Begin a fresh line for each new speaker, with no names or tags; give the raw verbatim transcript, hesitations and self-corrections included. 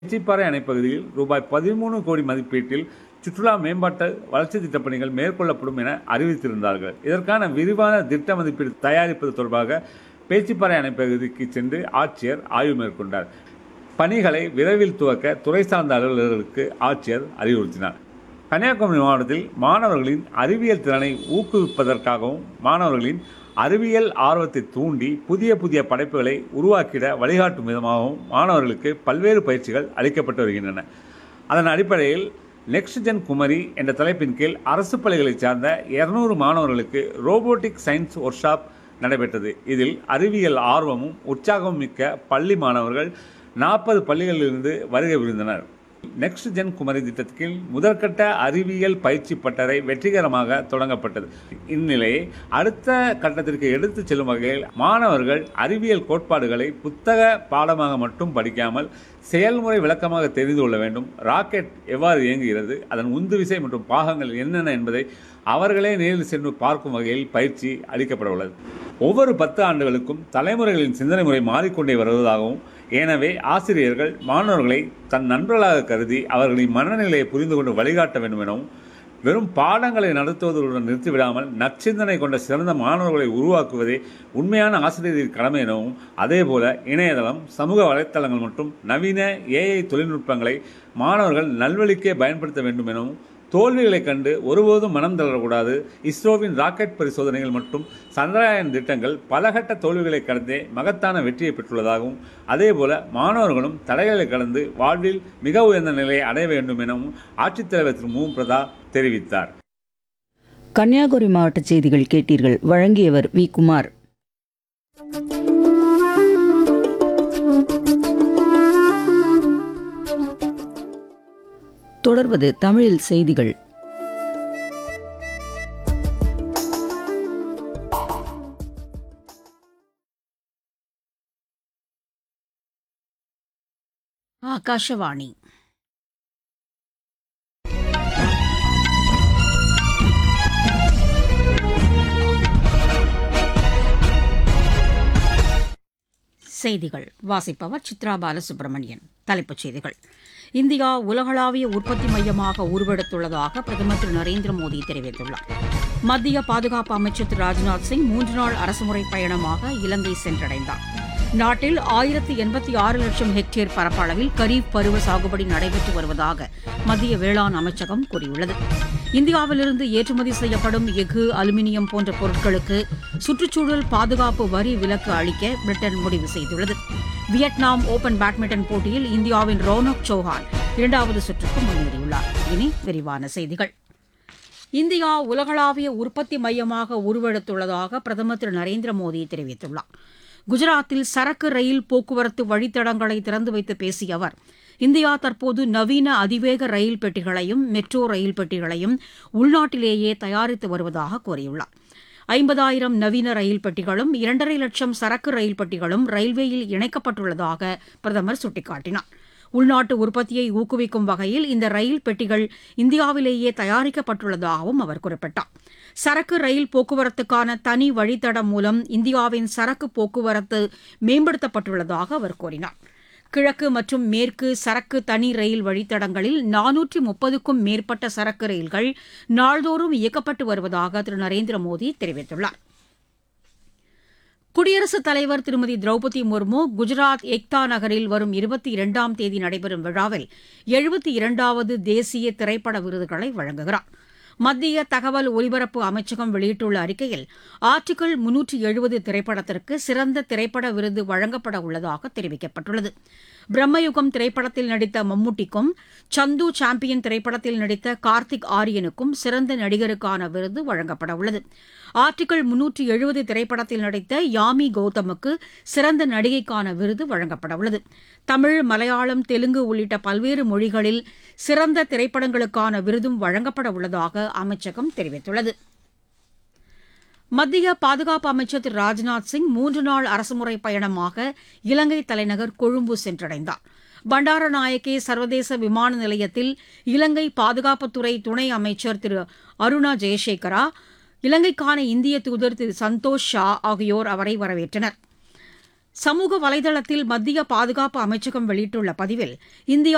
பேச்சிப்பாறை அணைப்பகுதியில் ரூபாய் பதிமூன்று கோடி மதிப்பீட்டில் சுற்றுலா மேம்பாட்டு வளர்ச்சி திட்டப்பணிகள் மேற்கொள்ளப்படும் என அறிவித்திருந்தார்கள். இதற்கான விரிவான திட்ட மதிப்பீடு தயாரிப்பது தொடர்பாக பேச்சிப்பாறை அணைப்பகுதிக்கு சென்று ஆட்சியர் ஆய்வு மேற்கொண்டார். பணிகளை விரைவில் துவக்க துறை சார்ந்த அலுவலர்களுக்கு ஆட்சியர் அறிவுறுத்தினார். கன்னியாகுமரி மாவட்டத்தில் மாணவர்களின் அறிவியல் திறனை ஊக்குவிப்பதற்காகவும் மாணவர்களின் அறிவியல் ஆர்வத்தை தூண்டி புதிய புதிய படைப்புகளை உருவாக்கிட வழிகாட்டும் விதமாகவும் மாணவர்களுக்கு பல்வேறு பயிற்சிகள் அளிக்கப்பட்டு வருகின்றன. அதன் அடிப்படையில் நெக்ஸ்ட் ஜென் குமரி என்ற தலைப்பின் கீழ் அரசு பள்ளிகளைச் சார்ந்த இருநூறு மாணவர்களுக்கு ரோபோட்டிக் சயின்ஸ் ஒர்க் ஷாப் நடைபெற்றது. இதில் அறிவியல் ஆர்வமும் உற்சாகமும் மிக்க பள்ளி மாணவர்கள் நாற்பது பள்ளிகளிலிருந்து வருகை புரிந்தனர். நெக்ஸ்ட் ஜென் குமரி திட்டத்தின் முதற்கட்ட அறிவியல் பயிற்சி பட்டறை வெற்றிகரமாக தொடங்கப்பட்டது. இந்நிலையை அடுத்த கட்டத்திற்கு எடுத்துச் செல்லும் வகையில் மாணவர்கள் அறிவியல் கோட்பாடுகளை புத்தக பாடமாக மட்டும் படிக்காமல் செயல்முறை விளக்கமாக தெரிந்து கொள்ள வேண்டும். ராக்கெட் எவ்வாறு இயங்குகிறது, அதன் உந்து விசை மற்றும் பாகங்கள் என்னென்ன என்பதை அவர்களே நேரில் சென்று பார்க்கும் வகையில் பயிற்சி அளிக்கப்பட உள்ளது. ஒவ்வொரு பத்து ஆண்டுகளுக்கும் தலைமுறைகளின் சிந்தனை முறை மாறிக்கொண்டே வருவதாகவும், எனவே ஆசிரியர்கள் மாணவர்களை தன் நண்பர்களாக கருதி அவர்களின் மனநிலையை புரிந்து கொண்டு வழிகாட்ட வேண்டும் எனவும், வெறும் பாடங்களை நடத்துவதுடன் நிறுத்திவிடாமல் நற்சிந்தனை கொண்ட சிறந்த மாணவர்களை உருவாக்குவதே உண்மையான ஆசிரியரின் கடமை எனவும், அதேபோல இணையதளம், சமூக வலைத்தளங்கள் மற்றும் நவீன ஏஐ தொழில்நுட்பங்களை மாணவர்கள் நல்வழிக்கே பயன்படுத்த வேண்டும் எனவும், தோல்விகளைக் கண்டு ஒருபோதும் மனம் தளரக்கூடாது. இஸ்ரோவின் ராக்கெட் பரிசோதனைகள் மற்றும் சந்திரயான் திட்டங்கள் பலகட்ட தோல்விகளை கடந்தே மகத்தான வெற்றியை பெற்றுள்ளதாகவும், அதேபோல மாணவர்களும் தடைகளை கடந்து வாழ்வில் மிக உயர்ந்த நிலையை அடைய வேண்டும் எனவும் ஆட்சித்தலைவர் திரு மு பிரதா தெரிவித்தார்.
கன்னியாகுமரி மாவட்ட செய்திகள் கேட்டீர்கள். வழங்கியவர் வி குமார். தொடர்வது தமிழில் செய்திகள்.
ஆகாஷவாணி. செய்திகள் வாசிப்பவர் சித்ரா பாலசுப்ரமணியன். தலைப்புச் செய்திகள். இந்தியா உலகளாவிய உற்பத்தி மையமாக உருவெடுத்துள்ளதாக பிரதமர் திரு நரேந்திர மோடி தெரிவித்துள்ளார். மத்திய பாதுகாப்பு அமைச்சர் திரு ராஜ்நாத் சிங் மூன்று நாள் அரசுமுறை பயணமாக இலங்கை சென்றடைந்தார். நாட்டில் ஆயிரத்து எண்பத்தி ஆறு லட்சம் ஹெக்டேர் பரப்பளவில் கரீப் பருவ சாகுபடி நடைபெற்று வருவதாக மத்திய வேளாண் அமைச்சகம் கூறியுள்ளது. இந்தியாவிலிருந்து ஏற்றுமதி செய்யப்படும் எஃகு, அலுமினியம் போன்ற பொருட்களுக்கு சுற்றுச்சூழல் பாதுகாப்பு வரி விலக்கு அளிக்க பிரிட்டன் முடிவு செய்துள்ளது. வியட்நாம் ஓபன் பேட்மிண்டன் போட்டியில் இந்தியாவின் ரோனக் சௌஹான் இரண்டாவது சுற்றுக்கு முன்னேறியுள்ளார். இனி விரிவான செய்திகள். இந்தியா உலகளாவிய உற்பத்தி மையமாக உருவெடுத்துள்ளதாக பிரதமர் திரு நரேந்திர மோடி தெரிவித்துள்ளார். குஜராத்தில் சரக்கு ரயில் போக்குவரத்து வழித்தடங்களை திறந்து வைத்து பேசிய அவர், இந்தியா தற்போது நவீன அதிவேக ரயில் பெட்டிகளையும் மெட்ரோ ரயில் பெட்டிகளையும் உள்நாட்டிலேயே தயாரித்து வருவதாக கூறியுள்ளார். ஐம்பதாயிரம் நவீன ரயில் பெட்டிகளும் இரண்டரை லட்சம் சரக்கு ரயில் பெட்டிகளும் ரயில்வேயில் இணைக்கப்பட்டுள்ளதாக பிரதமர் சுட்டிக்காட்டினார். உள்நாட்டு உற்பத்தியை ஊக்குவிக்கும் வகையில் இந்த ரயில் பெட்டிகள் இந்தியாவிலேயே தயாரிக்கப்பட்டுள்ளதாகவும் அவர் குறிப்பிட்டார். சரக்கு ரயில் போக்குவரத்துக்கான தனி வழித்தடம் மூலம் இந்தியாவின் சரக்கு போக்குவரத்து மேம்படுத்தப்பட்டுள்ளதாக அவர் கூறினார். கிழக்கு மற்றும் மேற்கு சரக்கு தனி ரயில் வழித்தடங்களில் நானூற்றி முப்பதுக்கும் மேற்பட்ட சரக்கு ரயில்கள் நாள்தோறும் இயக்கப்பட்டு வருவதாக திரு நரேந்திர மோடி தெரிவித்துள்ளார். குடியரசுத் தலைவர் திருமதி திரௌபதி முர்மு குஜராத் ஏக்தா நகரில் வரும் இருபத்தி இரண்டாம் தேதி நடைபெறும் விழாவில் எழுபத்தி இரண்டாவது தேசிய திரைப்பட விருதுகளை வழங்குகிறார். மத்திய தகவல் ஒலிபரப்பு அமைச்சகம் வெளியிட்டுள்ள அறிக்கையில் ஆர்டிகிள் முன்னூற்றி எழுபது திரைப்படத்திற்கு சிறந்த திரைப்பட விருது வழங்கப்பட உள்ளதாக தெரிவிக்கப்பட்டுள்ளது. பிரம்மயுகம் திரைப்படத்தில் நடித்த மம்முட்டிக்கும், சந்து சாம்பியன் திரைப்படத்தில் நடித்த கார்த்திக் ஆரியனுக்கும் சிறந்த நடிகருக்கான விருது வழங்கப்பட உள்ளது. ஆர்டிகிள் முன்னூற்றி எழுபது திரைப்படத்தில் நடித்த யாமி கௌதமுக்கு சிறந்த நடிகைக்கான விருது வழங்கப்பட உள்ளது. தமிழ், மலையாளம், தெலுங்கு உள்ளிட்ட பல்வேறு மொழிகளில் சிறந்த திரைப்படங்களுக்கான விருதும் வழங்கப்பட உள்ளதாக அமைச்சகம் தெரிவித்துள்ளது. மத்திய பாதுகாப்பு அமைச்சர் திரு ராஜ்நாத் சிங் மூன்று நாள் அரசுமுறை பயணமாக இலங்கை தலைநகர் கொழும்பு சென்றடைந்தார். பண்டாரநாயக்கே சர்வதேச விமான நிலையத்தில் இலங்கை பாதுகாப்புத்துறை துணை அமைச்சர் திரு அருணா ஜெயசேகரா, இலங்கைக்கான இந்திய தூதர் திரு சந்தோஷ் ஷா ஆகியோர் அவரை வரவேற்றனர். சமூக வலைதளத்தில் மத்திய பாதுகாப்பு அமைச்சகம் வெளியிட்டுள்ள பதிவில், இந்தியா